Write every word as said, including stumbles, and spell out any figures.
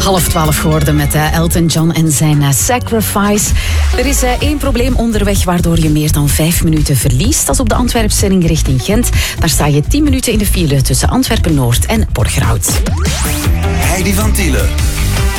Half twaalf geworden met uh, Elton John en zijn uh, Sacrifice. Er is uh, één probleem onderweg waardoor je meer dan vijf minuten verliest. Dat is op de Antwerpse ring richting Gent. Daar sta je tien minuten in de file tussen Antwerpen-Noord en Borgerhout. Heidi van Tielen.